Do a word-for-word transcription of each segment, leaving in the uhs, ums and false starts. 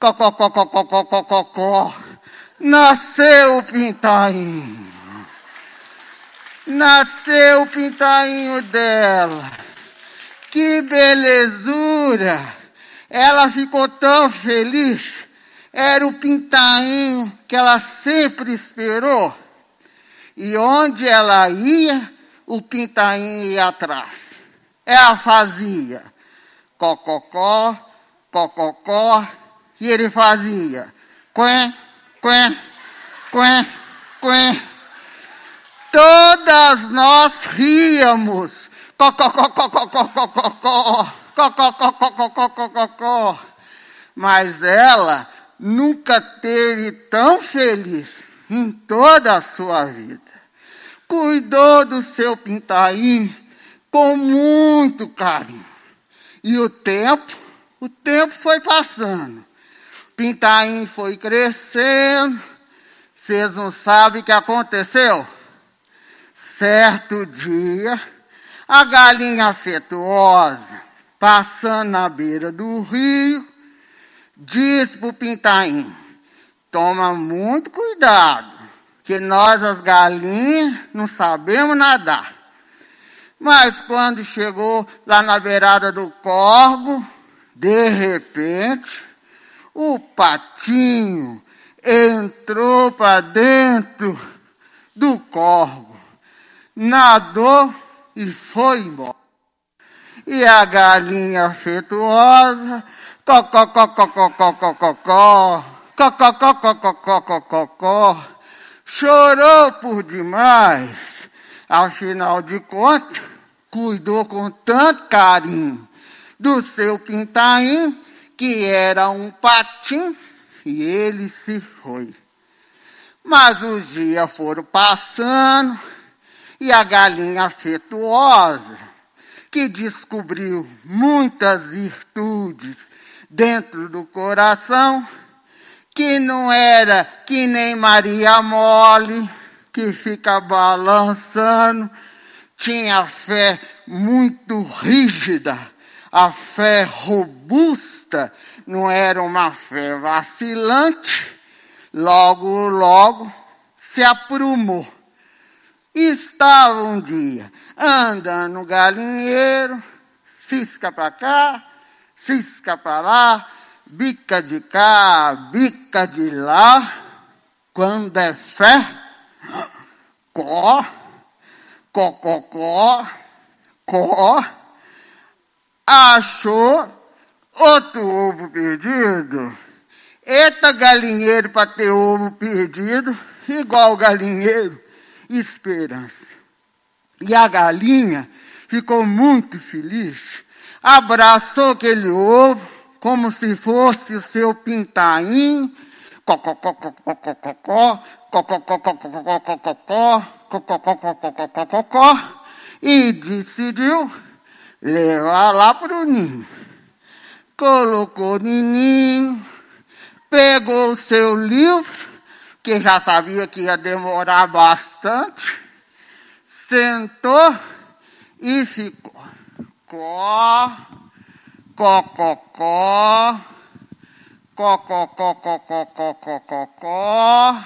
cocococococococó, nasceu o pintainho. Nasceu o pintainho dela. Que belezura! Ela ficou tão feliz. Era o pintainho que ela sempre esperou. E onde ela ia, o pintainho ia atrás. Ela fazia cococó, cococó, e ele fazia quen, quen, quen, quen. Todas nós ríamos. Cocococococococó, cocococococococó. Mas ela nunca teve tão feliz em toda a sua vida. Cuidou do seu pintainho com muito carinho. E o tempo, o tempo foi passando. O pintainho foi crescendo. Vocês não sabem o que aconteceu? Certo dia, a galinha afetuosa, passando na beira do rio, disse para o pintainho: toma muito cuidado, que nós, as galinhas, não sabemos nadar. Mas quando chegou lá na beirada do córrego, de repente, o patinho entrou para dentro do córrego, nadou e foi embora. E a galinha afetuosa, cocococococococó, cocococococococó, chorou por demais. Afinal de contas, cuidou com tanto carinho do seu pintainho, que era um patinho, e ele se foi. Mas os dias foram passando, e a galinha afetuosa, que descobriu muitas virtudes dentro do coração, que não era que nem Maria Mole, que fica balançando, tinha fé muito rígida, a fé robusta, não era uma fé vacilante. Logo, logo, se aprumou. Estava um dia andando no galinheiro, cisca para cá, cisca para lá, bica de cá, bica de lá. Quando é fé, có, cococó, có, achou outro ovo perdido. Eita galinheiro para ter ovo perdido, igual o galinheiro, esperança. E a galinha ficou muito feliz, abraçou aquele ovo como se fosse o seu pintainho, cocococococococó, cocococococococó, cocococococococó, e decidiu levar lá para o ninho. Colocou no ninho, pegou o seu livro, que já sabia que ia demorar bastante, sentou e ficou. Có, cococó, cocococococococó,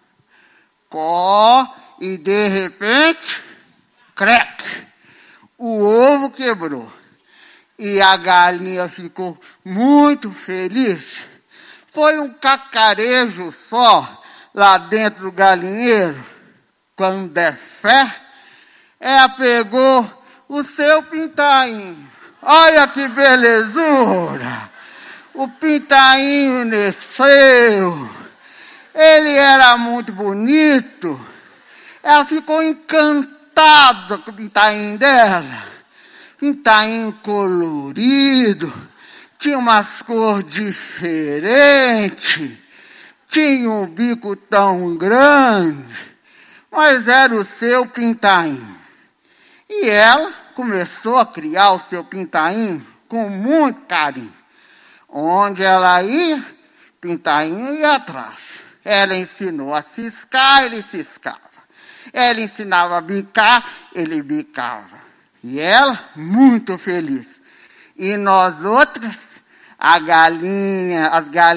có, e de repente, crec, o ovo quebrou. E a galinha ficou muito feliz. Foi um cacarejo só lá dentro do galinheiro. Quando é fé, ela pegou o seu pintainho. Olha que belezura! O pintainho nasceu. Ele era muito bonito. Ela ficou encantada com o pintainho dela. Pintainho colorido, tinha umas cores diferentes, tinha um bico tão grande, mas era o seu pintainho. E ela começou a criar o seu pintainho com muito carinho. Onde ela ia, pintainho ia atrás. Ela ensinou a ciscar, ele ciscava. Ela ensinava a bicar, ele bicava. E ela, muito feliz. E nós outras, a galinha, as galinhas,